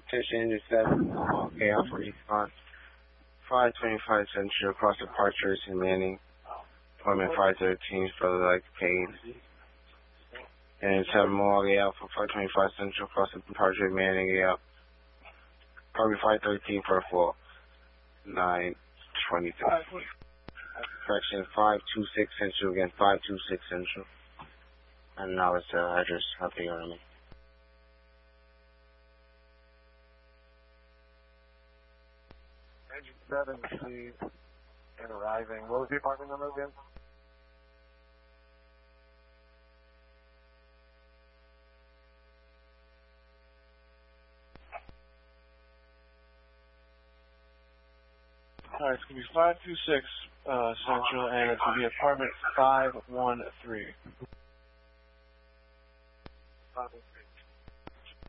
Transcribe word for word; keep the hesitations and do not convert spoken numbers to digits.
Attention engine seven. Okay, out for response. five twenty-five Central across departures in Manning. Appointment five thirteen for the like pain. And seven more out for five twenty-five Central across the departure in Manning out. Probably five thirteen for a four. nine twenty-three. Correction five two six Central again, five two six Central. And now it's the uh, address update on me. Engine seven received and arriving. What was the apartment number again? Alright, it's going to be five two six uh, Central, and it's going to be apartment five one three. Five one three.